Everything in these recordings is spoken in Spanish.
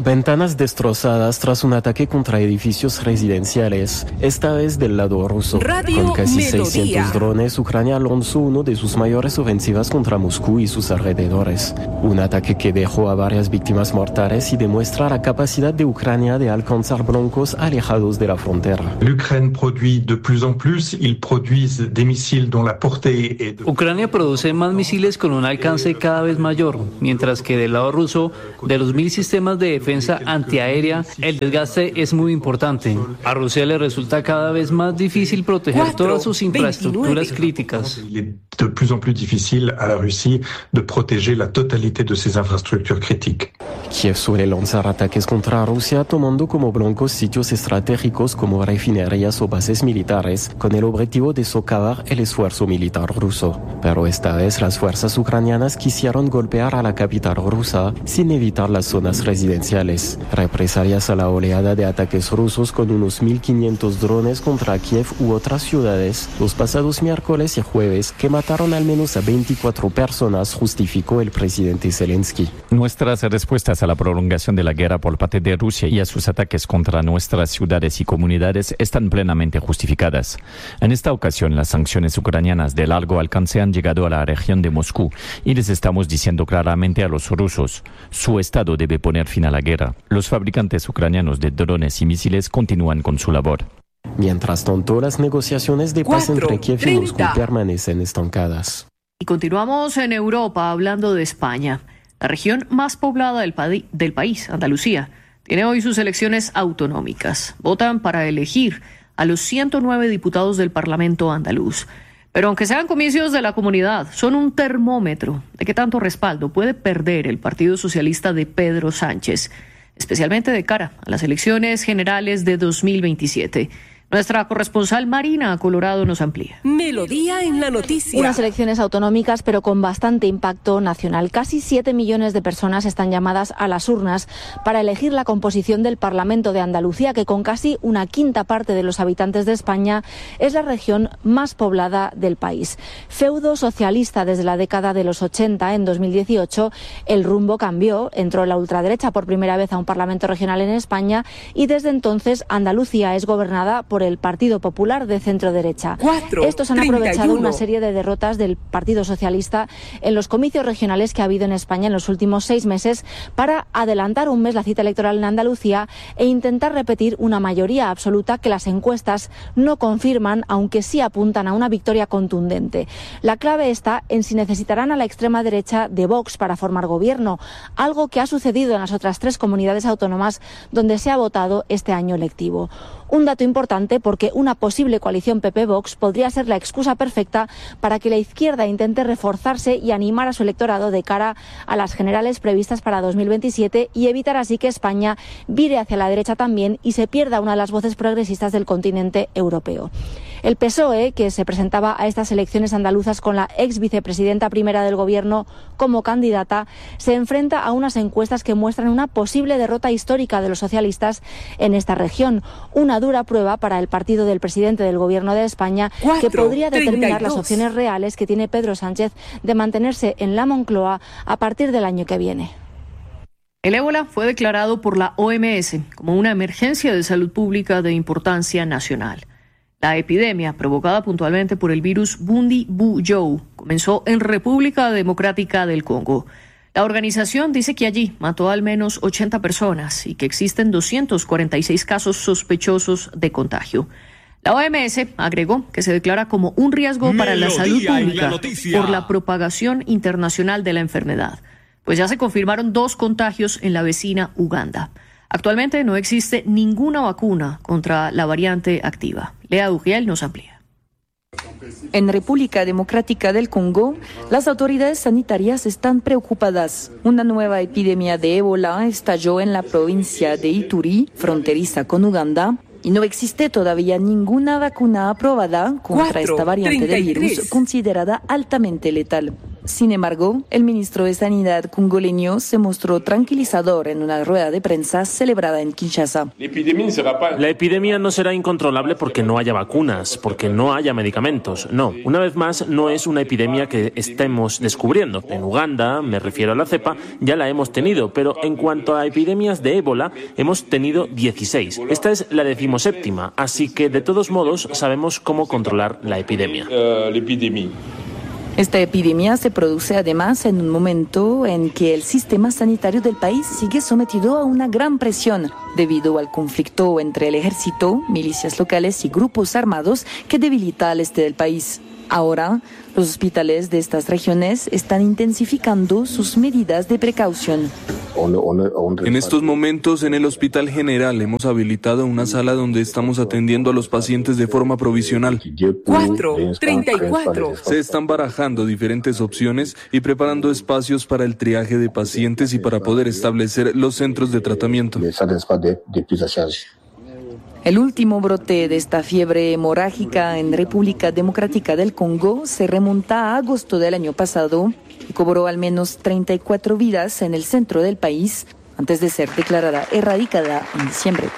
Ventanas destrozadas tras un ataque contra edificios residenciales, esta vez del lado ruso. Con casi 600 drones, Ucrania lanzó uno de sus mayores ofensivas contra Moscú y sus alrededores. Un ataque que dejó a varias víctimas mortales y demuestra la capacidad de Ucrania de alcanzar blancos alejados de la frontera. Ucrania produce más misiles con un alcance cada vez mayor, mientras que del lado ruso, de los 1.000 sistemas de defensa antiaérea, el desgaste es muy importante. A Rusia le resulta cada vez más difícil proteger todas sus infraestructuras críticas. De plus en plus difficile a la Russie de protéger la totalité de ses infrastructures critiques. Kiev suele lanzar ataques contra Rusia tomando como blancos sitios estratégicos como refinerías o bases militares con el objetivo de socavar el esfuerzo militar ruso. Pero esta vez las fuerzas ucranianas quisieron golpear a la capital rusa sin evitar las zonas residenciales. Represalias a la oleada de ataques rusos con unos 1.500 drones contra Kiev u otras ciudades los pasados miércoles y jueves que mataron al menos a 24 personas, justificó el presidente Zelensky. Nuestras respuestas a la prolongación de la guerra por parte de Rusia y a sus ataques contra nuestras ciudades y comunidades están plenamente justificadas. En esta ocasión, las sanciones ucranianas de largo alcance han llegado a la región de Moscú y les estamos diciendo claramente a los rusos, su Estado debe poner fin a la guerra. Los fabricantes ucranianos de drones y misiles continúan con su labor. Mientras tanto, las negociaciones de paz entre Kiev y Moscú permanecen estancadas. Y continuamos en Europa hablando de España. La región más poblada del país, Andalucía, tiene hoy sus elecciones autonómicas. Votan para elegir a los 109 diputados del Parlamento andaluz. Pero aunque sean comicios de la comunidad, son un termómetro de qué tanto respaldo puede perder el Partido Socialista de Pedro Sánchez, especialmente de cara a las elecciones generales de 2027. Nuestra corresponsal Marina Colorado nos amplía. Melodía en la noticia. Unas elecciones autonómicas, pero con bastante impacto nacional. Casi 7 millones de personas están llamadas a las urnas para elegir la composición del Parlamento de Andalucía, que con casi una quinta parte de los habitantes de España es la región más poblada del país. Feudo socialista desde la década de los 80, en 2018, el rumbo cambió. Entró la ultraderecha por primera vez a un Parlamento regional en España y desde entonces Andalucía es gobernada por el Partido Popular de centro-derecha. Estos han aprovechado una serie de derrotas del Partido Socialista en los comicios regionales que ha habido en España en los últimos 6 meses para adelantar un mes la cita electoral en Andalucía e intentar repetir una mayoría absoluta que las encuestas no confirman, aunque sí apuntan a una victoria contundente. La clave está en si necesitarán a la extrema derecha de Vox para formar gobierno, algo que ha sucedido en las otras 3 comunidades autónomas donde se ha votado este año lectivo. Un dato importante porque una posible coalición PP-Vox podría ser la excusa perfecta para que la izquierda intente reforzarse y animar a su electorado de cara a las generales previstas para 2027 y evitar así que España vire hacia la derecha también y se pierda una de las voces progresistas del continente europeo. El PSOE, que se presentaba a estas elecciones andaluzas con la ex vicepresidenta primera del Gobierno como candidata, se enfrenta a unas encuestas que muestran una posible derrota histórica de los socialistas en esta región. Una dura prueba para el partido del presidente del Gobierno de España, que podría determinar las opciones reales que tiene Pedro Sánchez de mantenerse en la Moncloa a partir del año que viene. El ébola fue declarado por la OMS como una emergencia de salud pública de importancia nacional. La epidemia, provocada puntualmente por el virus Bundibugyo, comenzó en República Democrática del Congo. La organización dice que allí mató al menos 80 personas y que existen 246 casos sospechosos de contagio. La OMS agregó que se declara como un riesgo para la salud pública por la propagación internacional de la enfermedad, pues ya se confirmaron 2 contagios en la vecina Uganda. Actualmente no existe ninguna vacuna contra la variante activa. Lea Ugiel nos amplía. En República Democrática del Congo, las autoridades sanitarias están preocupadas. Una nueva epidemia de ébola estalló en la provincia de Ituri, fronteriza con Uganda, y no existe todavía ninguna vacuna aprobada contra esta variante del virus considerada altamente letal. Sin embargo, el ministro de Sanidad congoleño se mostró tranquilizador en una rueda de prensa celebrada en Kinshasa. La epidemia no será incontrolable porque no haya vacunas, porque no haya medicamentos. No, una vez más, no es una epidemia que estemos descubriendo. En Uganda, me refiero a la cepa, ya la hemos tenido, pero en cuanto a epidemias de ébola, hemos tenido 16. Esta es la 17ª, así que de todos modos sabemos cómo controlar la epidemia. Esta epidemia se produce además en un momento en que el sistema sanitario del país sigue sometido a una gran presión debido al conflicto entre el ejército, milicias locales y grupos armados que debilita al este del país. Ahora, los hospitales de estas regiones están intensificando sus medidas de precaución. En estos momentos, en el Hospital General hemos habilitado una sala donde estamos atendiendo a los pacientes de forma provisional. 4:34. Se están barajando diferentes opciones y preparando espacios para el triaje de pacientes y para poder establecer los centros de tratamiento. El último brote de esta fiebre hemorrágica en República Democrática del Congo se remonta a agosto del año pasado y cobró al menos 34 vidas en el centro del país antes de ser declarada erradicada en diciembre.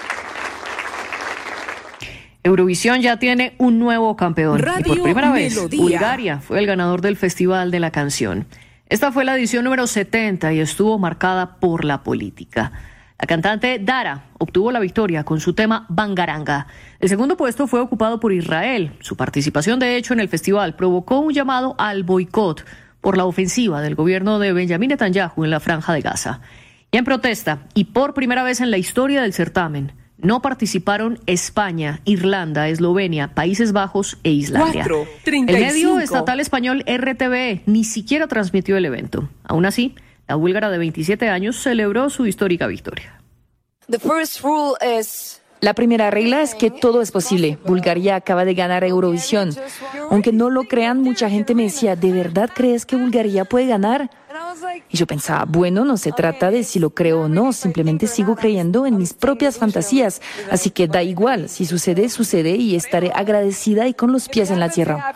Eurovisión ya tiene un nuevo campeón y por primera vez Melodía. Bulgaria fue el ganador del Festival de la Canción. Esta fue la edición número 70 y estuvo marcada por la política. La cantante Dara obtuvo la victoria con su tema Bangaranga. El segundo puesto fue ocupado por Israel. Su participación, de hecho, en el festival provocó un llamado al boicot por la ofensiva del gobierno de Benjamín Netanyahu en la Franja de Gaza. Y en protesta, y por primera vez en la historia del certamen, no participaron España, Irlanda, Eslovenia, Países Bajos e Islandia. 4:35. El medio estatal español RTVE ni siquiera transmitió el evento. Aún así, la búlgara de 27 años celebró su histórica victoria. La primera regla es que todo es posible. Bulgaria acaba de ganar Eurovisión. Aunque no lo crean, mucha gente me decía, ¿de verdad crees que Bulgaria puede ganar? Y yo pensaba, bueno, no se trata de si lo creo o no, simplemente sigo creyendo en mis propias fantasías. Así que da igual, si sucede, sucede y estaré agradecida y con los pies en la tierra.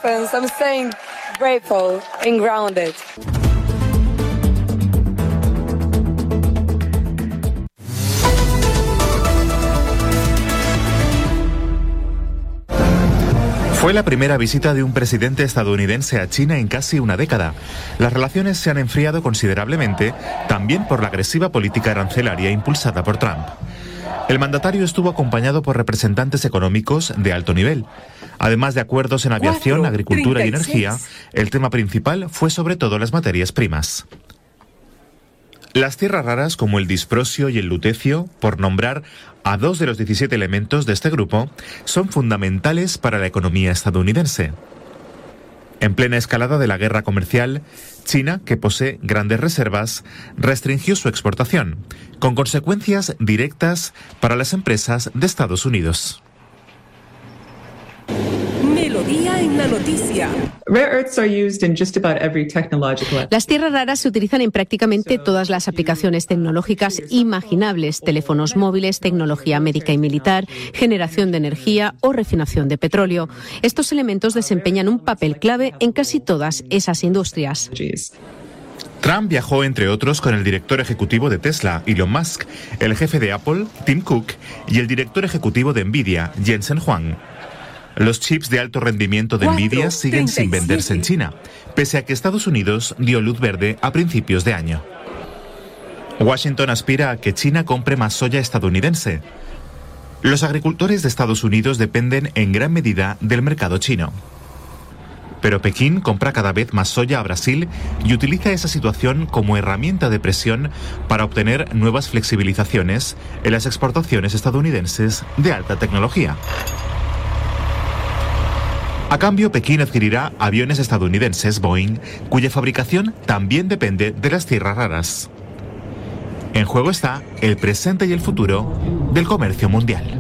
Fue la primera visita de un presidente estadounidense a China en casi una década. Las relaciones se han enfriado considerablemente, también por la agresiva política arancelaria impulsada por Trump. El mandatario estuvo acompañado por representantes económicos de alto nivel. Además de acuerdos en aviación, agricultura y energía, el tema principal fue sobre todo las materias primas. Las tierras raras como el disprosio y el lutecio, por nombrar a 2 de los 17 elementos de este grupo, son fundamentales para la economía estadounidense. En plena escalada de la guerra comercial, China, que posee grandes reservas, restringió su exportación, con consecuencias directas para las empresas de Estados Unidos. Melodía en la noticia. Las tierras raras se utilizan en prácticamente todas las aplicaciones tecnológicas imaginables: teléfonos móviles, tecnología médica y militar, generación de energía o refinación de petróleo. Estos elementos desempeñan un papel clave en casi todas esas industrias. Trump viajó, entre otros, con el director ejecutivo de Tesla, Elon Musk, el jefe de Apple, Tim Cook, y el director ejecutivo de Nvidia, Jensen Huang. Los chips de alto rendimiento de Nvidia siguen sin venderse en China, pese a que Estados Unidos dio luz verde a principios de año. Washington aspira a que China compre más soya estadounidense. Los agricultores de Estados Unidos dependen en gran medida del mercado chino. Pero Pekín compra cada vez más soya a Brasil y utiliza esa situación como herramienta de presión para obtener nuevas flexibilizaciones en las exportaciones estadounidenses de alta tecnología. A cambio, Pekín adquirirá aviones estadounidenses Boeing, cuya fabricación también depende de las tierras raras. En juego está el presente y el futuro del comercio mundial.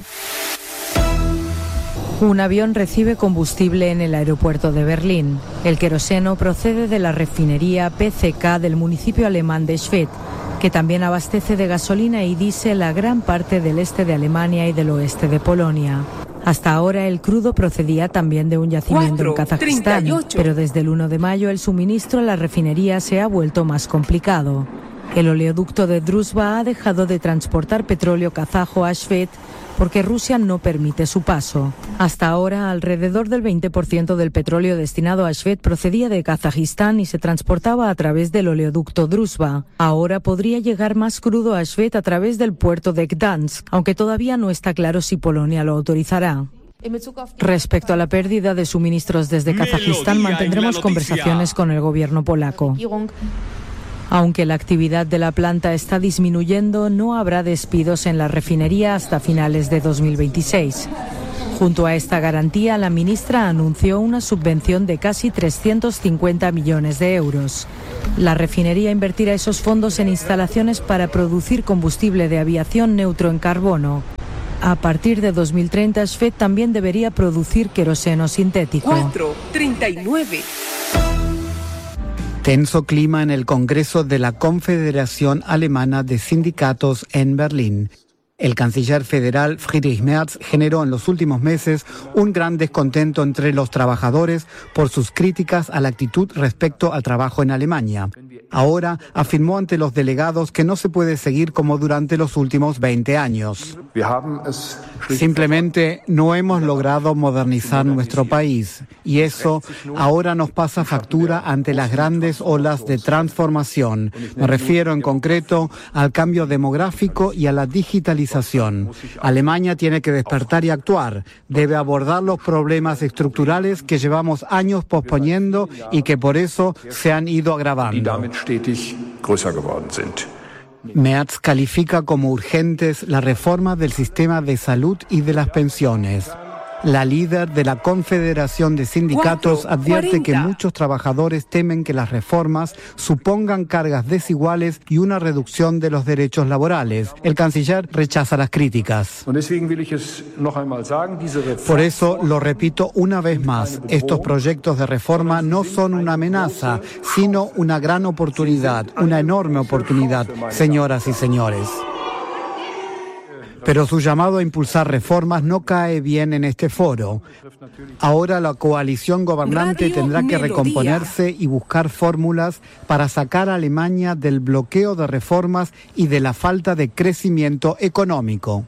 Un avión recibe combustible en el aeropuerto de Berlín. El queroseno procede de la refinería PCK del municipio alemán de Schwedt, que también abastece de gasolina y diésel a gran parte del este de Alemania y del oeste de Polonia. Hasta ahora el crudo procedía también de un yacimiento en Kazajistán, pero desde el 1 de mayo el suministro a la refinería se ha vuelto más complicado. El oleoducto de Druzhba ha dejado de transportar petróleo kazajo a Shvet porque Rusia no permite su paso. Hasta ahora, alrededor del 20% del petróleo destinado a Shvet procedía de Kazajistán y se transportaba a través del oleoducto Druzhba. Ahora podría llegar más crudo a Shvet a través del puerto de Gdansk, aunque todavía no está claro si Polonia lo autorizará. Respecto a la pérdida de suministros desde Kazajistán, mantendremos conversaciones con el gobierno polaco. Aunque la actividad de la planta está disminuyendo, no habrá despidos en la refinería hasta finales de 2026. Junto a esta garantía, la ministra anunció una subvención de casi 350 millones de euros. La refinería invertirá esos fondos en instalaciones para producir combustible de aviación neutro en carbono. A partir de 2030, Shvet también debería producir queroseno sintético. 4:39. Tenso clima en el Congreso de la Confederación Alemana de Sindicatos en Berlín. El canciller federal Friedrich Merz generó en los últimos meses un gran descontento entre los trabajadores por sus críticas a la actitud respecto al trabajo en Alemania. Ahora afirmó ante los delegados que no se puede seguir como durante los últimos 20 años. Simplemente no hemos logrado modernizar nuestro país y eso ahora nos pasa factura ante las grandes olas de transformación. Me refiero en concreto al cambio demográfico y a la digitalización. Alemania tiene que despertar y actuar. Debe abordar los problemas estructurales que llevamos años posponiendo y que por eso se han ido agravando. Merz califica como urgentes la reforma del sistema de salud y de las pensiones. La líder de la Confederación de Sindicatos advierte que muchos trabajadores temen que las reformas supongan cargas desiguales y una reducción de los derechos laborales. El canciller rechaza las críticas. Por eso, lo repito una vez más, estos proyectos de reforma no son una amenaza, sino una gran oportunidad, una enorme oportunidad, señoras y señores. Pero su llamado a impulsar reformas no cae bien en este foro. Ahora la coalición gobernante tendrá que recomponerse y buscar fórmulas para sacar a Alemania del bloqueo de reformas y de la falta de crecimiento económico.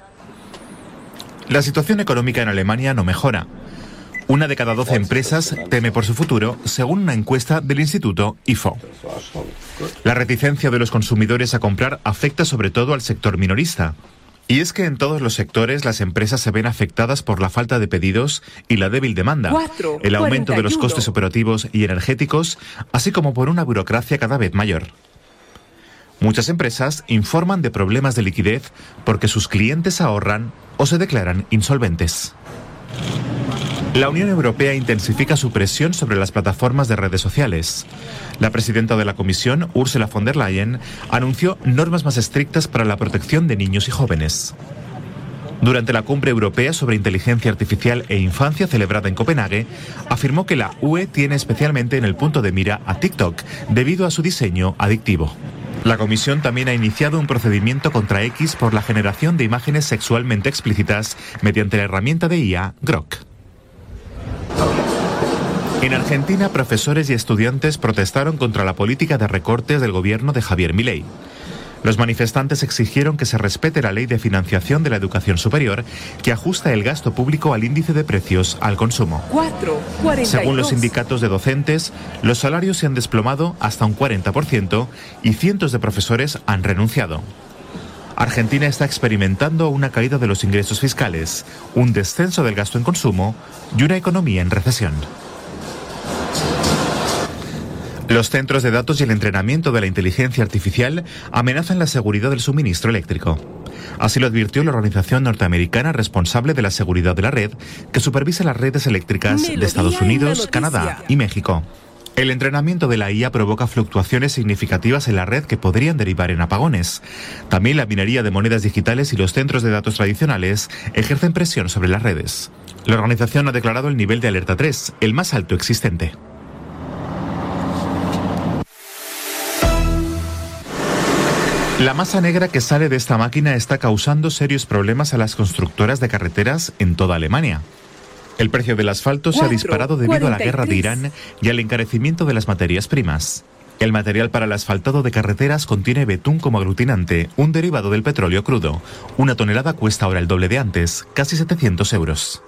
La situación económica en Alemania no mejora. 1 de cada 12 empresas teme por su futuro, según una encuesta del Instituto IFO. La reticencia de los consumidores a comprar afecta sobre todo al sector minorista. Y es que en todos los sectores las empresas se ven afectadas por la falta de pedidos y la débil demanda, el aumento de los costes operativos y energéticos, así como por una burocracia cada vez mayor. Muchas empresas informan de problemas de liquidez porque sus clientes ahorran o se declaran insolventes. La Unión Europea intensifica su presión sobre las plataformas de redes sociales. La presidenta de la Comisión, Ursula von der Leyen, anunció normas más estrictas para la protección de niños y jóvenes. Durante la Cumbre Europea sobre Inteligencia Artificial e Infancia celebrada en Copenhague, afirmó que la UE tiene especialmente en el punto de mira a TikTok debido a su diseño adictivo. La Comisión también ha iniciado un procedimiento contra X por la generación de imágenes sexualmente explícitas mediante la herramienta de IA Grok. En Argentina, profesores y estudiantes protestaron contra la política de recortes del gobierno de Javier Milei. Los manifestantes exigieron que se respete la ley de financiación de la educación superior, que ajusta el gasto público al índice de precios al consumo. 4:42. Según los sindicatos de docentes, los salarios se han desplomado hasta un 40% y cientos de profesores han renunciado. Argentina está experimentando una caída de los ingresos fiscales, un descenso del gasto en consumo y una economía en recesión. Los centros de datos y el entrenamiento de la inteligencia artificial amenazan la seguridad del suministro eléctrico. Así lo advirtió la organización norteamericana responsable de la seguridad de la red, que supervisa las redes eléctricas de Estados Unidos, Canadá y México. El entrenamiento de la IA provoca fluctuaciones significativas en la red que podrían derivar en apagones. También la minería de monedas digitales y los centros de datos tradicionales ejercen presión sobre las redes. La organización ha declarado el nivel de alerta 3, el más alto existente. La masa negra que sale de esta máquina está causando serios problemas a las constructoras de carreteras en toda Alemania. El precio del asfalto se ha disparado debido a la guerra de Irán y al encarecimiento de las materias primas. El material para el asfaltado de carreteras contiene betún como aglutinante, un derivado del petróleo crudo. Una tonelada cuesta ahora el doble de antes, casi 700 euros.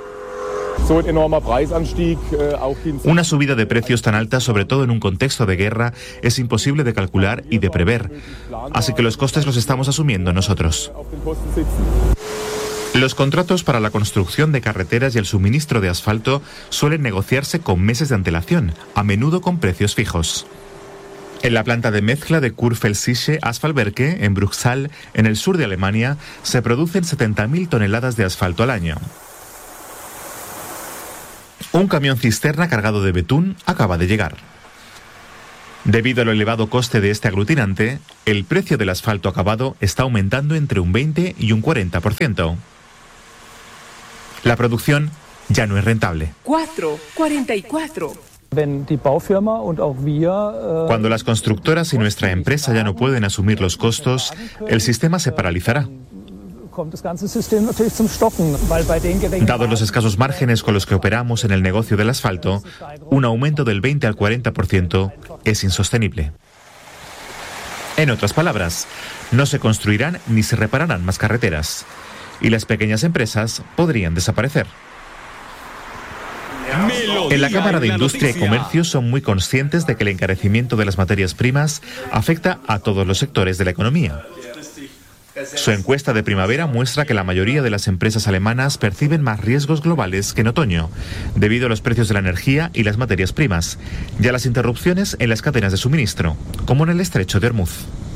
Una subida de precios tan alta, sobre todo en un contexto de guerra, es imposible de calcular y de prever. Así que los costes los estamos asumiendo nosotros. Los contratos para la construcción de carreteras y el suministro de asfalto suelen negociarse con meses de antelación, a menudo con precios fijos. En la planta de mezcla de Kurfelsische Asphaltwerke, en Bruchsal, en el sur de Alemania, se producen 70.000 toneladas de asfalto al año. Un camión cisterna cargado de betún acaba de llegar. Debido al elevado coste de este aglutinante, el precio del asfalto acabado está aumentando entre un 20 y un 40%. La producción ya no es rentable. 4:44. Cuando las constructoras y nuestra empresa ya no pueden asumir los costos, el sistema se paralizará. Dados los escasos márgenes con los que operamos en el negocio del asfalto, un aumento del 20 al 40% es insostenible. En otras palabras, no se construirán ni se repararán más carreteras, y las pequeñas empresas podrían desaparecer. En la Cámara de Industria y Comercio son muy conscientes de que el encarecimiento de las materias primas afecta a todos los sectores de la economía. Su encuesta de primavera muestra que la mayoría de las empresas alemanas perciben más riesgos globales que en otoño, debido a los precios de la energía y las materias primas, y a las interrupciones en las cadenas de suministro, como en el estrecho de Hormuz.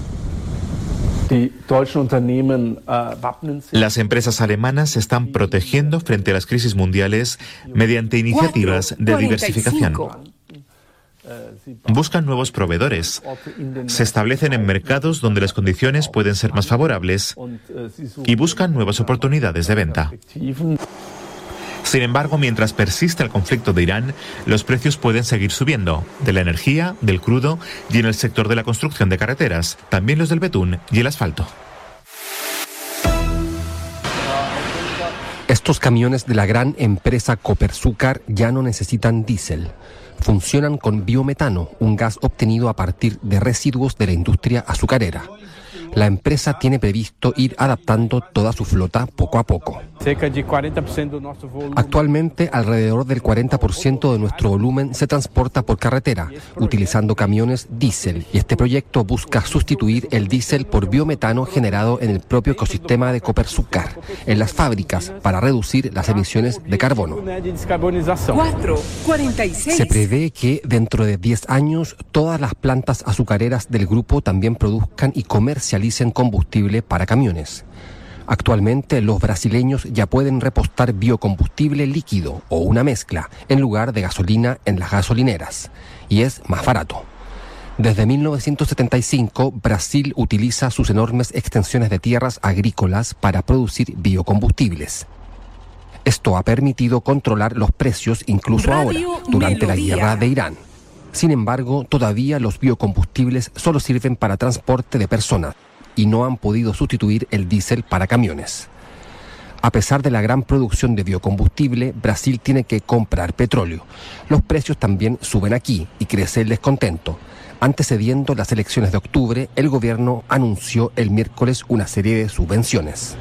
Las empresas alemanas se están protegiendo frente a las crisis mundiales mediante iniciativas de diversificación. Buscan nuevos proveedores, se establecen en mercados donde las condiciones pueden ser más favorables y buscan nuevas oportunidades de venta. Sin embargo, mientras persiste el conflicto de Irán, los precios pueden seguir subiendo, de la energía, del crudo y en el sector de la construcción de carreteras, también los del betún y el asfalto. Estos camiones de la gran empresa Copersucar ya no necesitan diésel. Funcionan con biometano, un gas obtenido a partir de residuos de la industria azucarera. La empresa tiene previsto ir adaptando toda su flota poco a poco. Actualmente, alrededor del 40% de nuestro volumen se transporta por carretera, utilizando camiones diésel, y este proyecto busca sustituir el diésel por biometano generado en el propio ecosistema de Copersucar, en las fábricas, para reducir las emisiones de carbono. 4:46. Se prevé que dentro de 10 años todas las plantas azucareras del grupo también produzcan y comercialicen combustible para camiones. Actualmente los brasileños ya pueden repostar biocombustible líquido o una mezcla en lugar de gasolina en las gasolineras, y es más barato. Desde 1975, Brasil utiliza sus enormes extensiones de tierras agrícolas para producir biocombustibles. Esto ha permitido controlar los precios incluso ahora, durante la guerra de Irán. Sin embargo, todavía los biocombustibles solo sirven para transporte de personas y no han podido sustituir el diésel para camiones. A pesar de la gran producción de biocombustible, Brasil tiene que comprar petróleo. Los precios también suben aquí y crece el descontento. Antecediendo las elecciones de octubre, el gobierno anunció el miércoles una serie de subvenciones.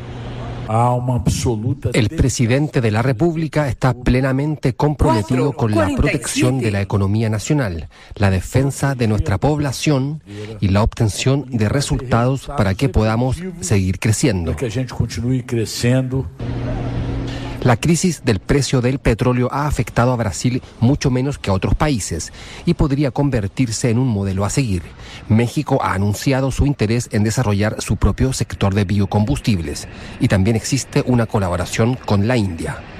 El presidente de la República está plenamente comprometido con la protección de la economía nacional, la defensa de nuestra población y la obtención de resultados para que podamos seguir creciendo. La crisis del precio del petróleo ha afectado a Brasil mucho menos que a otros países y podría convertirse en un modelo a seguir. México ha anunciado su interés en desarrollar su propio sector de biocombustibles y también existe una colaboración con la India.